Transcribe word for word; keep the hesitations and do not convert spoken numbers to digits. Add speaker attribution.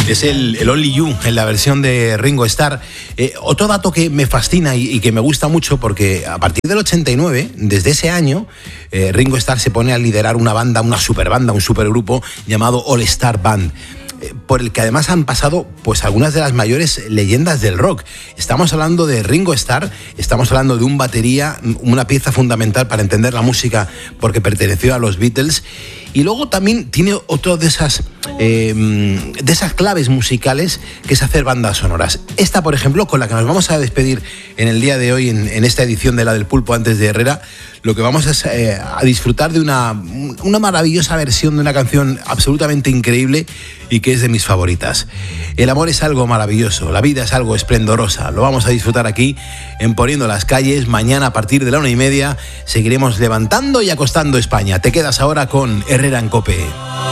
Speaker 1: Es el, el Only You en la versión de Ringo Starr. Eh, otro dato que me fascina y, y que me gusta mucho, porque a partir del ochenta y nueve, desde ese año, eh, Ringo Starr se pone a liderar una banda, una superbanda, un supergrupo llamado All Star Band, por el que además han pasado pues algunas de las mayores leyendas del rock. Estamos hablando de Ringo Starr, estamos hablando de un batería, una pieza fundamental para entender la música porque perteneció a los Beatles, y luego también tiene otro de esas eh, de esas claves musicales que es hacer bandas sonoras. Esta, por ejemplo, con la que nos vamos a despedir en el día de hoy, en, en esta edición de La del Pulpo antes de Herrera, lo que vamos es eh, a disfrutar de una, una maravillosa versión de una canción absolutamente increíble y que es de mis favoritas. El amor es algo maravilloso, la vida es algo esplendorosa. Lo vamos a disfrutar aquí en Poniendo las Calles. Mañana a partir de la una y media seguiremos levantando y acostando España. Te quedas ahora con Herrera en COPE.